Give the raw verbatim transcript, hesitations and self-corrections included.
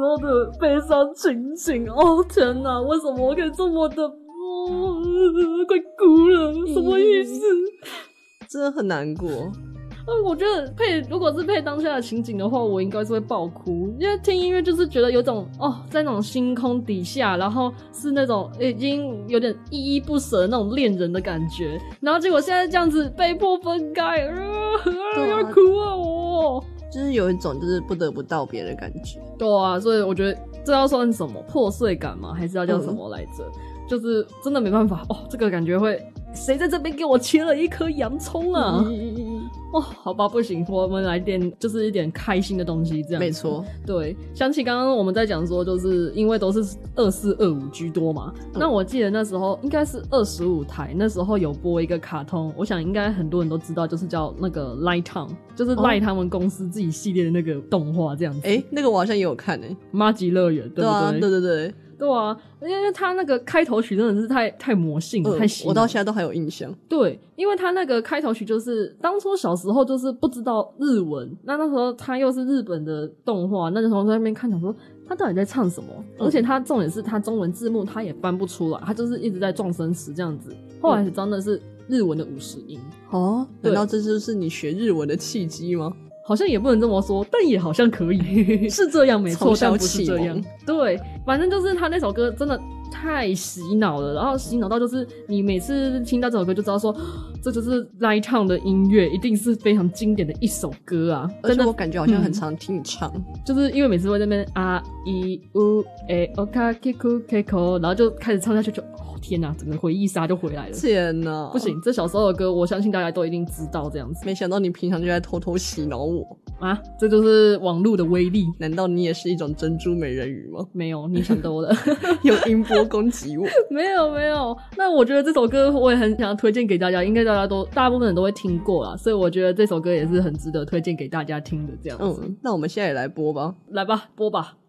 候的悲伤情景。哦天哪，为什么我可以这么的哦，快哭了，什么意思？ 真的很难过。 嗯，我觉得配如果是配当下的情景的话，我应该是会爆哭，因为听音乐就是觉得有种哦，在那种星空底下，然后是那种已经有点依依不舍的那种恋人的感觉，然后结果现在这样子被迫分开，呃、啊要哭啊我， 就是有一种就是不得不道别的感觉。 对啊，所以我觉得这要算什么破碎感吗？还是要叫什么来着？嗯，就是真的没办法哦，这个感觉会谁在这边给我切了一颗洋葱啊？嗯哦，好吧，不行，我们来点就是一点开心的东西，这样没错。 对，想起刚刚我们在讲说，就是因为都是二四二五居多嘛、嗯，那我记得那时候应该是二十五台，那时候有播一个卡通，我想应该很多人都知道，就是叫那个 Light Town， 就是赖他们公司自己系列的那个动画这样子。 哎、欸，那个我好像也有看诶、欸， 麻吉乐园，对不对？ 对啊，对对对。 对啊，因为他那个开头曲真的是太太魔性了、嗯、太洗脑了， 我到现在都还有印象。 对，因为他那个开头曲就是当初小时候就是不知道日文，那那时候他又是日本的动画，那时候在那边看想说他到底在唱什么、嗯、而且他重点是他中文字幕他也翻不出来，他就是一直在撞声词这样子，后来才知道那是日文的五十音。 哦，难道这就是你学日文的契机吗？ 好像也不能这么说，但也好像可以是这样没错，但不是这样。对，反正就是他那首歌真的太洗脑了，然后洗脑到就是你每次听到这首歌就知道说这就是 Light Town 的音乐，一定是非常经典的一首歌啊。 而且我感觉好像很常听你唱、嗯、 就是因为每次会在那边啊一五诶 oka kiku kiko， 然后就开始唱下去就哦天哪，整个回忆杀就回来了。 天哪， 不行，这小时候的歌我相信大家都一定知道这样子。 没想到你平常就在偷偷洗脑我啊，这就是网络的威力。 难道你也是一种珍珠美人鱼吗？ 没有，你想多了。 用音波攻击我。 没有没有，那我觉得这首歌我也很想要推荐给大家，应该大家都大部分人都会听过啦，所以我觉得这首歌也是很值得推荐给大家听的这样子。 嗯，那我们现在也来播吧。 来吧，播吧。